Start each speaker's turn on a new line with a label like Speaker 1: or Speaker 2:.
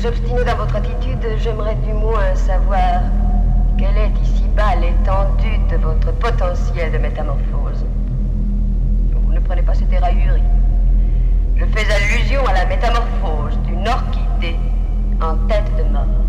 Speaker 1: vous obstinez dans votre attitude, j'aimerais du moins savoir quelle est ici-bas l'étendue de votre potentiel de métamorphose. Vous ne prenez pas cette éraillerie. Je fais allusion à la métamorphose d'une orchidée en tête de mort.